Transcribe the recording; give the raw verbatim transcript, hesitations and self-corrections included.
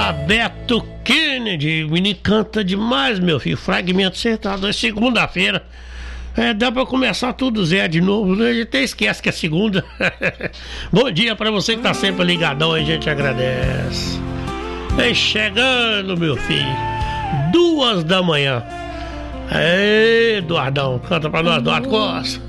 Beto Kennedy, o menino canta demais, meu filho. Fragmento acertado, é segunda-feira. É, dá pra começar tudo zero de novo, né? A gente até esquece que é segunda. Bom dia pra você que tá sempre ligadão, a gente agradece. Vem chegando, meu filho. Duas da manhã. Ei, Eduardão, canta pra nós, Eduardo Costa.